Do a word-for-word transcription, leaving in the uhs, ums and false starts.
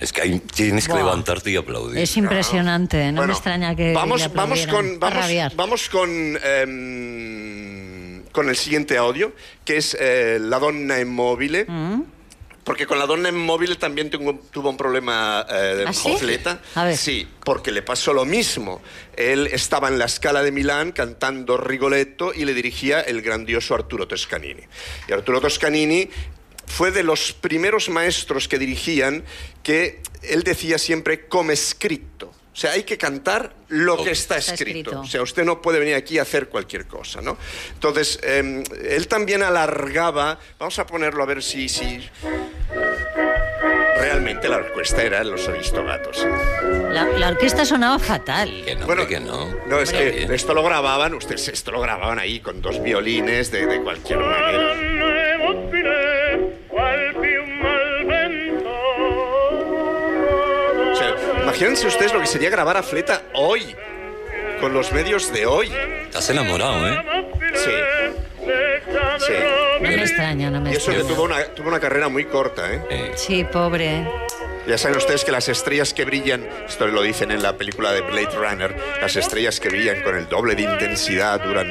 Es que hay, tienes que Buah. levantarte y aplaudir. Es impresionante, no, Bueno, me extraña que vamos, le vamos aplaudieran. con vamos, A rabiar. vamos con em, con el siguiente audio, que es eh, La donna immobile. Mm. Porque con la donna immobile también tuvo, tuvo un problema eh, ¿Ah, sí? Jofleta. A ver. Sí, porque le pasó lo mismo. Él estaba en la Scala de Milán cantando Rigoletto y le dirigía el grandioso Arturo Toscanini. Y Arturo Toscanini fue de los primeros maestros que dirigían que él decía siempre come scritto. O sea, hay que cantar lo que está, Está escrito. escrito. O sea, usted no puede venir aquí a hacer cualquier cosa, ¿no? Entonces, eh, él también alargaba... Vamos a ponerlo a ver si... si... Realmente la orquesta era Los Aristogatos. La, la orquesta sonaba fatal. Que no, Bueno, que no. No, es Hombre, que bien. esto lo grababan, ustedes esto lo grababan ahí con dos violines de, de cualquier manera. O sea, imagínense ustedes lo que sería grabar a Fleta hoy, con los medios de hoy. Estás enamorado, ¿eh? Sí. Sí. No me extraña, no me Y eso que extraña. tuvo una, tuvo una carrera muy corta, ¿eh? Eh, Sí, pobre. Ya saben ustedes que las estrellas que brillan, esto lo dicen en la película de Blade Runner, las estrellas que brillan con el doble de intensidad duran